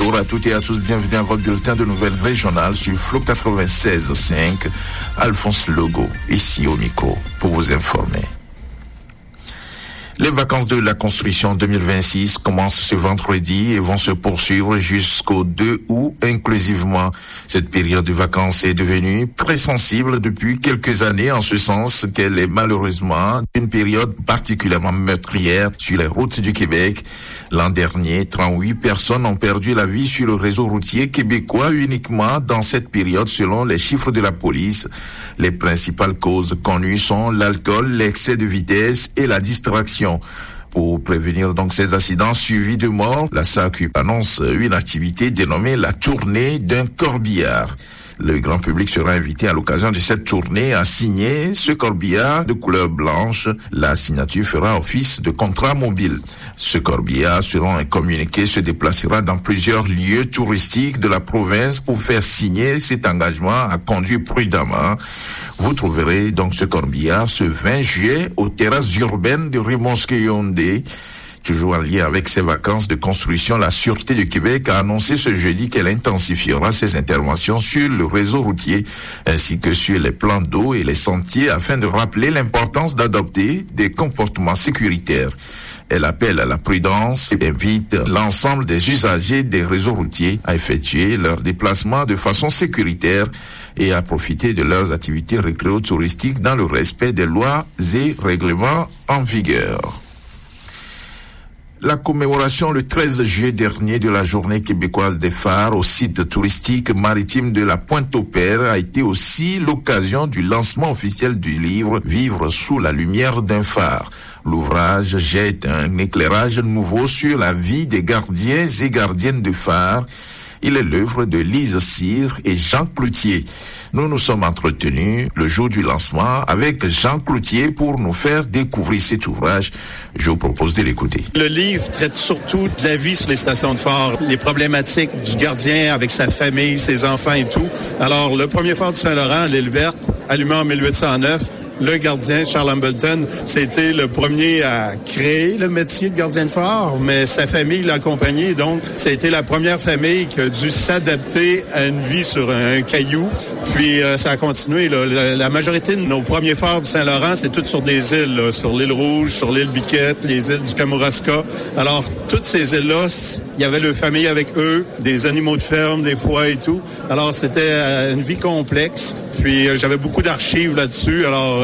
bonjour à toutes et à tous. Bienvenue à votre bulletin de nouvelles régionales sur Flow 96.5. Alphonse Logo, ici au micro, pour vous informer. Les vacances de la construction 2026 commencent ce vendredi et vont se poursuivre jusqu'au 2 août inclusivement. Cette période de vacances est devenue très sensible depuis quelques années en ce sens qu'elle est malheureusement une période particulièrement meurtrière sur les routes du Québec. L'an dernier, 38 personnes ont perdu la vie sur le réseau routier québécois uniquement dans cette période selon les chiffres de la police. Les principales causes connues sont l'alcool, l'excès de vitesse et la distraction. Pour prévenir donc ces accidents suivis de mort, la SAQ annonce une activité dénommée la tournée d'un corbillard. Le grand public sera invité à l'occasion de cette tournée à signer ce corbillard de couleur blanche. La signature fera office de contrat mobile. Ce corbillard, selon un communiqué, se déplacera dans plusieurs lieux touristiques de la province pour faire signer cet engagement à conduire prudemment. Vous trouverez donc ce corbillard ce 20 juillet aux terrasses urbaines de Rimouski-Yaoundé. Toujours en lien avec ses vacances de construction, la Sûreté du Québec a annoncé ce jeudi qu'elle intensifiera ses interventions sur le réseau routier ainsi que sur les plans d'eau et les sentiers afin de rappeler l'importance d'adopter des comportements sécuritaires. Elle appelle à la prudence et invite l'ensemble des usagers des réseaux routiers à effectuer leurs déplacements de façon sécuritaire et à profiter de leurs activités récréo-touristiques dans le respect des lois et règlements en vigueur. La commémoration le 13 juillet dernier de la journée québécoise des phares au site touristique maritime de la Pointe-au-Père a été aussi l'occasion du lancement officiel du livre « Vivre sous la lumière d'un phare ». L'ouvrage jette un éclairage nouveau sur la vie des gardiens et gardiennes de phares. Il est l'œuvre de Lise Cyr et Jean Cloutier. Nous nous sommes entretenus le jour du lancement avec Jean Cloutier pour nous faire découvrir cet ouvrage. Je vous propose de l'écouter. Le livre traite surtout de la vie sur les stations de phare, les problématiques du gardien avec sa famille, ses enfants et tout. Alors, le premier phare du Saint-Laurent, l'île verte, allumé en 1809, le gardien, Charles Hambleton, c'était le premier à créer le métier de gardien de phare, mais sa famille l'a accompagné. Donc, ça a été la première famille qui a dû s'adapter à une vie sur un caillou. Puis, ça a continué. Là. La majorité de nos premiers phares du Saint-Laurent, c'est toutes sur des îles, là, sur l'île Rouge, sur l'île Biquette, les îles du Kamouraska. Alors, toutes ces îles-là, il y avait leur famille avec eux, des animaux de ferme, des fois et tout. Alors, c'était une vie complexe. Puis, j'avais beaucoup d'archives là-dessus. Alors,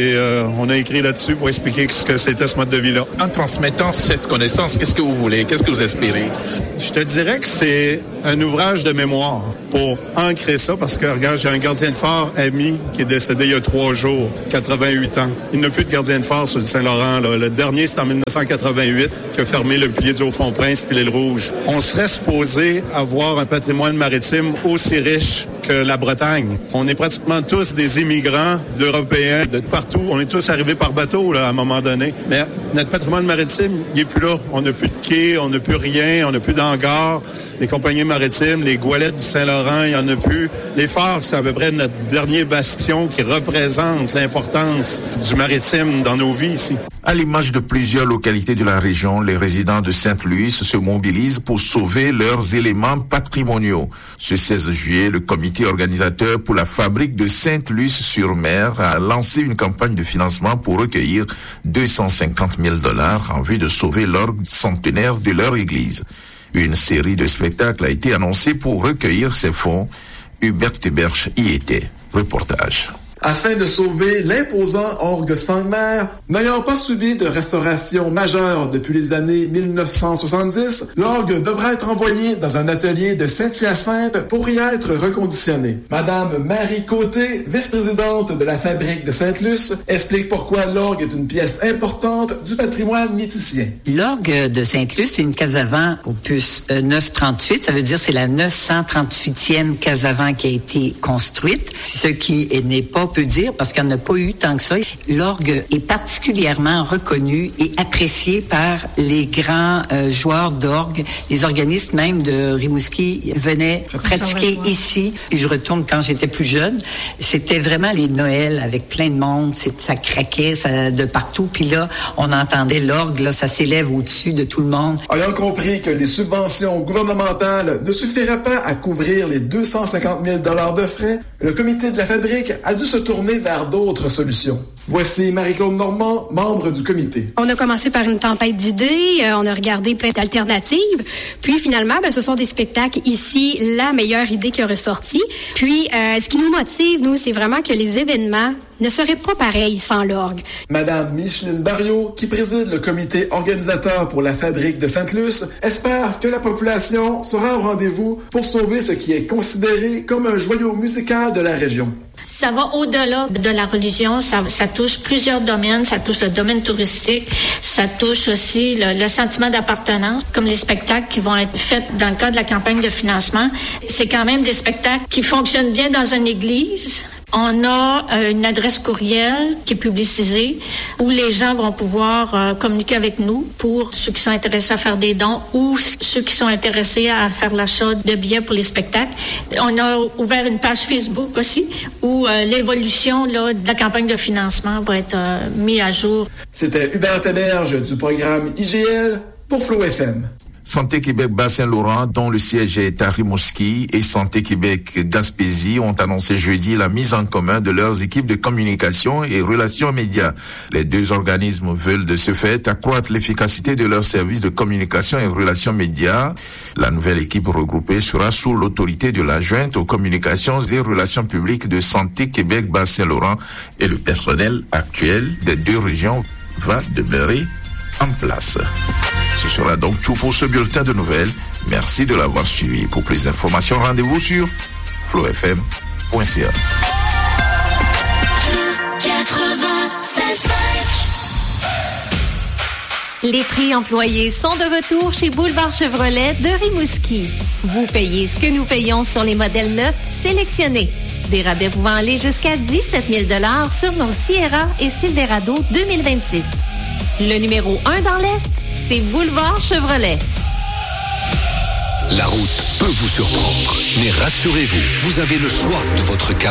on a écrit là-dessus pour expliquer ce que c'était ce mode de vie-là. En transmettant cette connaissance, qu'est-ce que vous voulez? Qu'est-ce que vous espérez? Je te dirais que c'est un ouvrage de mémoire pour ancrer ça, parce que, regarde, j'ai un gardien de phare ami qui est décédé il y a 3 jours, 88 ans. Il n'y a plus de gardien de phare sur le Saint-Laurent. Là. Le dernier, c'est en 1988, qui a fermé le pilier du Haut-Fond-Prince puis l'île Rouge. On serait supposé avoir un patrimoine maritime aussi riche que la Bretagne. On est pratiquement tous des immigrants d'Européens de partout. On est tous arrivés par bateau là, à un moment donné. Mais notre patrimoine maritime, il est plus là. On n'a plus de quai, on n'a plus rien, on n'a plus d'hangars. Les compagnies maritimes, les goélettes du Saint-Laurent, il n'y en a plus. Les phares, c'est à peu près notre dernier bastion qui représente l'importance du maritime dans nos vies ici. À l'image de plusieurs localités de la région, les résidents de Sainte-Louis se mobilisent pour sauver leurs éléments patrimoniaux. Ce 16 juillet, le comité organisateur pour la fabrique de Sainte-Luce-sur-Mer a lancé une campagne de financement pour recueillir 250 000 $ en vue de sauver l'orgue centenaire de leur église. Une série de spectacles a été annoncée pour recueillir ces fonds. Hubert Teberche y était. Reportage. Afin de sauver l'imposant orgue Sainte-Mère, n'ayant pas subi de restauration majeure depuis les années 1970, l'orgue devra être envoyé dans un atelier de Saint-Hyacinthe pour y être reconditionné. Madame Marie Côté, vice-présidente de la fabrique de Sainte-Luce, explique pourquoi l'orgue est une pièce importante du patrimoine métissien. L'orgue de Sainte-Luce, c'est une case-avant opus 938, ça veut dire c'est la 938e case-avant qui a été construite, ce qui n'est pas peut dire, parce qu'il n'y en a pas eu tant que ça, l'orgue est particulièrement reconnu et apprécié par les grands joueurs d'orgue. Les organismes même de Rimouski venaient pratiquer ici. Et je retourne quand j'étais plus jeune. C'était vraiment les Noëls avec plein de monde. Ça craquait de partout. Puis là, on entendait l'orgue. Là, ça s'élève au-dessus de tout le monde. Ayant compris que les subventions gouvernementales ne suffiraient pas à couvrir les 250 000 $ de frais, le comité de la fabrique a dû se tourner vers d'autres solutions. Voici Marie-Claude Normand, membre du comité. On a commencé par une tempête d'idées, on a regardé plein d'alternatives, puis finalement, ce sont des spectacles ici, la meilleure idée qui a ressorti. Puis, ce qui nous motive, nous, c'est vraiment que les événements ne seraient pas pareils sans l'orgue. Madame Micheline Barriot, qui préside le comité organisateur pour la fabrique de Sainte-Luce, espère que la population sera au rendez-vous pour sauver ce qui est considéré comme un joyau musical de la région. Ça va au-delà de la religion, ça touche plusieurs domaines, ça touche le domaine touristique, ça touche aussi le sentiment d'appartenance, comme les spectacles qui vont être faits dans le cadre de la campagne de financement. C'est quand même des spectacles qui fonctionnent bien dans une église. On a une adresse courriel qui est publicisée où les gens vont pouvoir communiquer avec nous pour ceux qui sont intéressés à faire des dons ou ceux qui sont intéressés à faire l'achat de billets pour les spectacles. On a ouvert une page Facebook aussi où l'évolution de la campagne de financement va être mise à jour. C'était Hubert Héberge du programme IGL pour Flow FM. Santé Québec Bas-Saint-Laurent, dont le siège est à Rimouski, et Santé Québec Gaspésie ont annoncé jeudi la mise en commun de leurs équipes de communication et relations médias. Les deux organismes veulent de ce fait accroître l'efficacité de leurs services de communication et relations médias. La nouvelle équipe regroupée sera sous l'autorité de l'adjointe aux communications et relations publiques de Santé Québec Bas-Saint-Laurent, et le personnel actuel des deux régions va demeurer en place. Ce sera donc tout pour ce bulletin de nouvelles. Merci de l'avoir suivi. Pour plus d'informations, rendez-vous sur flowfm.ca. Les prix employés sont de retour chez Boulevard Chevrolet de Rimouski. Vous payez ce que nous payons sur les modèles neufs sélectionnés. Des rabais pouvant aller jusqu'à 17 000 $ sur nos Sierra et Silverado 2026. Le numéro 1 dans l'Est, c'est Boulevard Chevrolet. La route peut vous surprendre, mais rassurez-vous, vous avez le choix de votre carte